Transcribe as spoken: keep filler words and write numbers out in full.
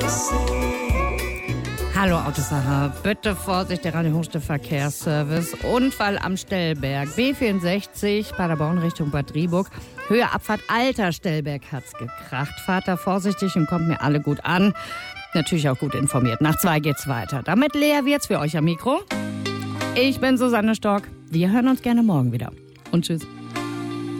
Hallo Autofahrer, bitte Vorsicht, der Radio Hochstift Verkehrsservice. Unfall am Stellberg, B vierundsechzig, Paderborn Richtung Bad Driburg. Höhe Abfahrt Alter Stellberg hat's gekracht. Fahrt da vorsichtig und kommt mir alle gut an. Natürlich auch gut informiert. Nach zwei geht's weiter. Damit Lea Wirz für euch am Mikro. Ich bin Susanne Stork. Wir hören uns gerne morgen wieder. Und tschüss.